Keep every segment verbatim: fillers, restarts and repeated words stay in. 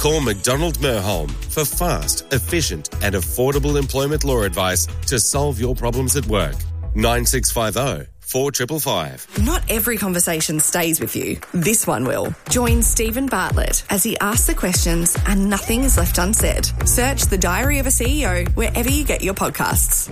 Call McDonald Merholm for fast, efficient and affordable employment law advice to solve your problems at work. nine six five zero, four five five five. Not every conversation stays with you. This one will. Join Stephen Bartlett as he asks the questions and nothing is left unsaid. Search The Diary of a C E O wherever you get your podcasts.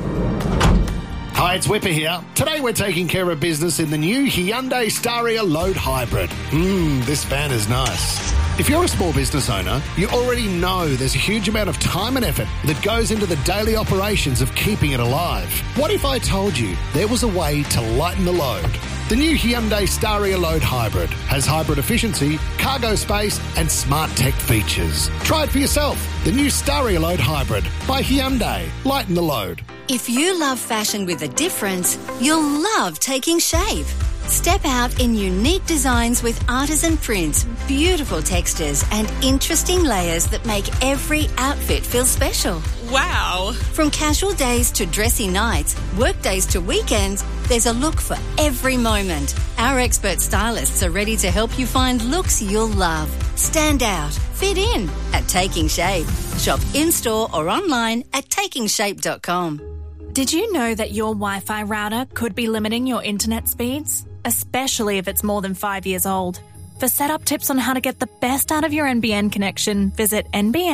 Hi, it's Whipper here. Today we're taking care of business in the new Hyundai Staria Load Hybrid. Mmm, this van is nice. If you're a small business owner, you already know there's a huge amount of time and effort that goes into the daily operations of keeping it alive. What if I told you there was a way to lighten the load? The new Hyundai Staria Load Hybrid has hybrid efficiency, cargo space and smart tech features. Try it for yourself. The new Staria Load Hybrid by Hyundai. Lighten the load. If you love fashion with a difference, you'll love Taking Shape. Step out in unique designs with artisan prints, beautiful textures and interesting layers that make every outfit feel special. Wow! From casual days to dressy nights, work days to weekends, there's a look for every moment. Our expert stylists are ready to help you find looks you'll love. Stand out, fit in at Taking Shape. Shop in-store or online at taking shape dot com. Did you know that your Wi-Fi router could be limiting your internet speeds? Especially if it's more than five years old. For setup tips on how to get the best out of your N B N connection, visit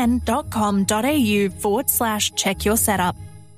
nbn.com.au forward slash check your setup.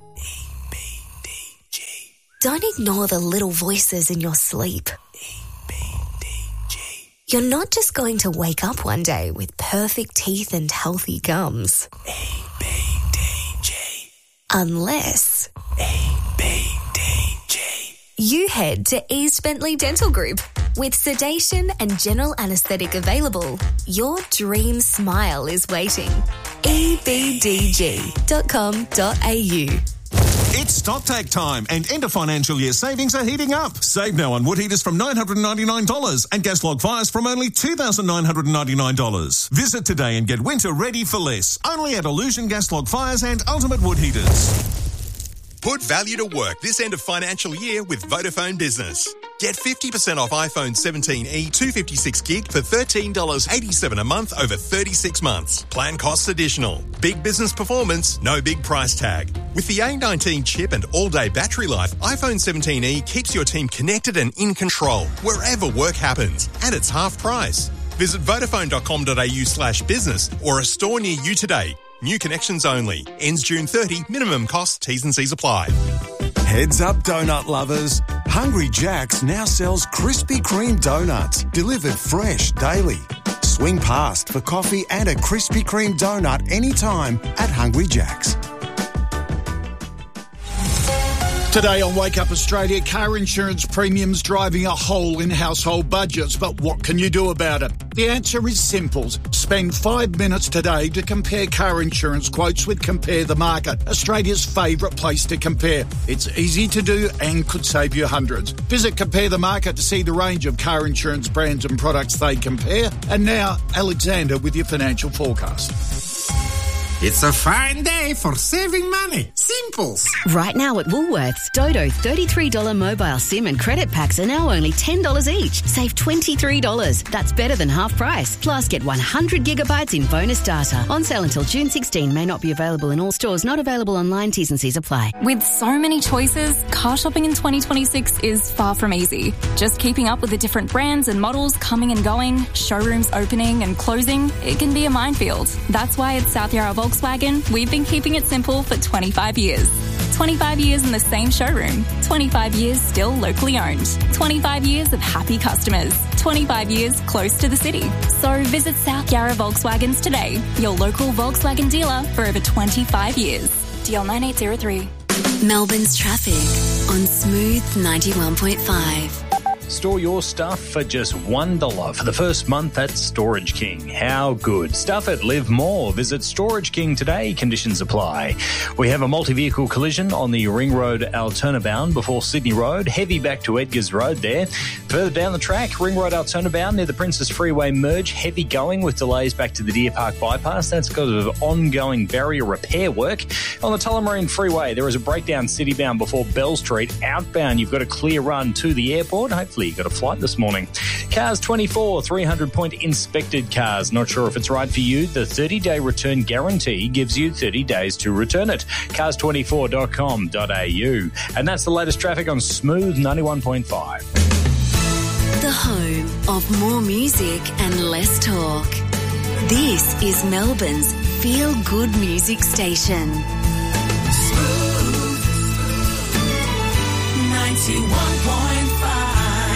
E B D G. Don't ignore the little voices in your sleep. E B D G. You're not just going to wake up one day with perfect teeth and healthy gums. E B D G. Unless... E B D G. You head to East Bentley Dental Group. With sedation and general anaesthetic available, your dream smile is waiting. e b d g dot com dot a u. It's StockTake time and end of financial year savings are heating up. Save now on wood heaters from nine hundred ninety-nine dollars and gas log fires from only two thousand nine hundred ninety-nine dollars. Visit today and get winter ready for less. Only at Illusion Gas Log Fires and Ultimate Wood Heaters. Put value to work this end of financial year with Vodafone Business. Get fifty percent off iPhone seventeen e two fifty-six gig for thirteen dollars eighty-seven a month over thirty-six months. Plan costs additional. Big business performance, no big price tag. With the A nineteen chip and all-day battery life, iPhone seventeen e keeps your team connected and in control wherever work happens. And it's half price. Visit vodafone.com.au slash business or a store near you today. New connections only. Ends June thirtieth. Minimum cost. T's and C's apply. Heads up, donut lovers. Hungry Jack's now sells Krispy Kreme donuts, delivered fresh daily. Swing past for coffee and a Krispy Kreme donut anytime at Hungry Jack's. Today on Wake Up Australia, car insurance premiums driving a hole in household budgets. But what can you do about it? The answer is simple. Spend five minutes today to compare car insurance quotes with Compare the Market, Australia's favourite place to compare. It's easy to do and could save you hundreds. Visit Compare the Market to see the range of car insurance brands and products they compare. And now, Alexander with your financial forecast. It's a fine day for saving money. Simples. Right now at Woolworths, Dodo thirty-three dollars mobile SIM and credit packs are now only ten dollars each. Save twenty-three dollars. That's better than half price. Plus, get one hundred gigabytes in bonus data. On sale until June sixteenth. May not be available in all stores. Not available online. T's and C's apply. With so many choices, car shopping in twenty twenty-six is far from easy. Just keeping up with the different brands and models coming and going, showrooms opening and closing, it can be a minefield. That's why at South Yarra Volkswagen, we've been keeping it simple for twenty-five years. twenty-five years in the same showroom. twenty-five years still locally owned. twenty-five years of happy customers. twenty-five years close to the city. So visit South Yarra Volkswagens today, your local Volkswagen dealer for over twenty-five years. D L nine eight zero three. Melbourne's traffic on Smooth ninety-one point five. Store your stuff for just one dollar for the first month at Storage King. How good. Stuff it, live more. Visit Storage King today. Conditions apply. We have a multi-vehicle collision on the Ring Road Altona bound before Sydney Road. Heavy back to Edgars Road there. Further down the track, Ring Road Altona bound near the Princess Freeway merge. Heavy going with delays back to the Deer Park bypass. That's because of ongoing barrier repair work. On the Tullamarine Freeway, there is a breakdown city bound before Bell Street. Outbound, you've got a clear run to the airport. Hopefully Hopefully you got a flight this morning. Cars twenty-four, three hundred point inspected cars. Not sure if it's right for you. The thirty-day return guarantee gives you thirty days to return it. cars twenty-four dot com dot a u. And that's the latest traffic on Smooth ninety-one point five. The home of more music and less talk. This is Melbourne's Feel Good Music Station. Smooth ninety-one point five.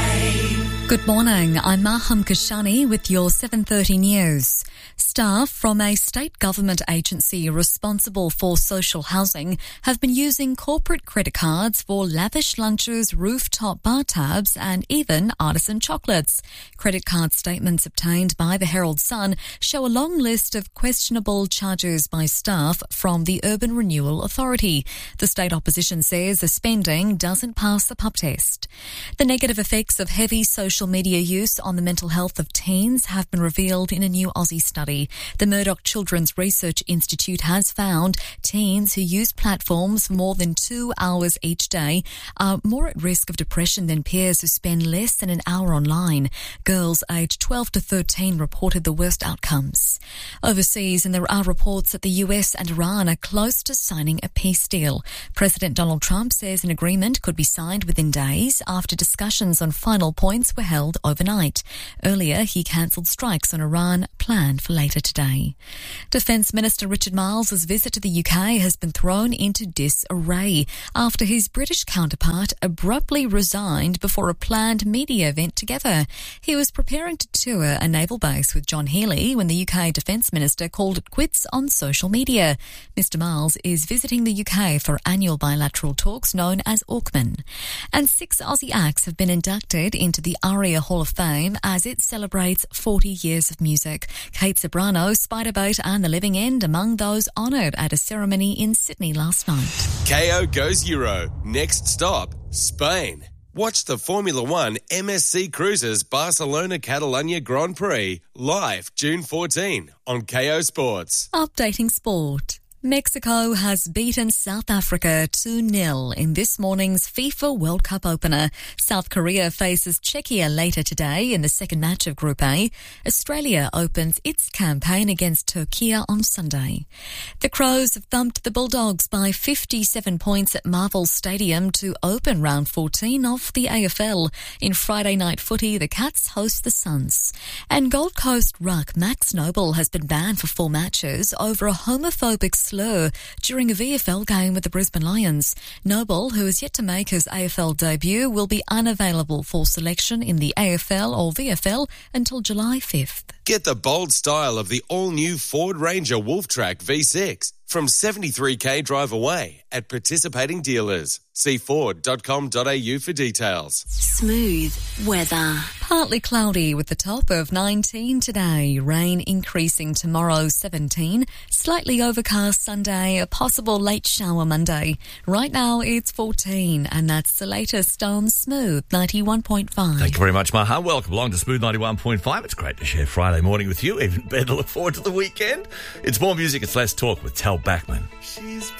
Good morning, I'm Maham Kashani with your seven thirty news. Staff from a state government agency responsible for social housing have been using corporate credit cards for lavish lunches, rooftop bar tabs and even artisan chocolates. Credit card statements obtained by the Herald Sun show a long list of questionable charges by staff from the Urban Renewal Authority. The state opposition says the spending doesn't pass the pub test. The negative effects of heavy social media use on the mental health of teens have been revealed in a new Aussie study. The Murdoch Children's Research Institute has found teens who use platforms for more than two hours each day are more at risk of depression than peers who spend less than an hour online. Girls aged twelve to thirteen reported the worst outcomes. Overseas, and there are reports that the U S and Iran are close to signing a peace deal. President Donald Trump says an agreement could be signed within days after discussions on final points were held overnight. Earlier, he cancelled strikes on Iran planned for later today. Defence Minister Richard Marles' visit to the U K has been thrown into disarray after his British counterpart abruptly resigned before a planned media event together. He was preparing to tour a naval base with John Healey when the U K Defence Minister called it quits on social media. Mister Marles is visiting the U K for annual bilateral talks known as Auckman. And six Aussie acts have been inducted into the ARIA Hall of Fame as it celebrates forty years of music. Kate Sobrano, Spiderbait and The Living End among those honoured at a ceremony in Sydney last night. K O goes Euro. Next stop, Spain. Watch the Formula One M S C Cruises Barcelona Catalunya Grand Prix live June fourteenth on K O Sports. Updating sport. Mexico has beaten South Africa two nil in this morning's FIFA World Cup opener. South Korea faces Czechia later today in the second match of Group A. Australia opens its campaign against Turkey on Sunday. The Crows have thumped the Bulldogs by fifty-seven points at Marvel Stadium to open round fourteen of the A F L. In Friday night footy, the Cats host the Suns. And Gold Coast ruck Max Noble has been banned for four matches over a homophobic slur during a V F L game with the Brisbane Lions. Noble, who is yet to make his A F L debut, will be unavailable for selection in the A F L or V F L until July fifth. Get the bold style of the all-new Ford Ranger Wolftrack V six from seventy-three k drive away at participating dealers. See ford dot com dot a u for details. Smooth weather. Partly cloudy with the top of nineteen today. Rain increasing tomorrow, seventeen. Slightly overcast Sunday, a possible late shower Monday. Right now it's fourteen, and that's the latest on Smooth ninety-one point five. Thank you very much, Maha. Welcome along to Smooth ninety-one point five. It's great to share Friday morning with you. Even better to look forward to the weekend. It's more music, it's less talk with Tal Bachman. She's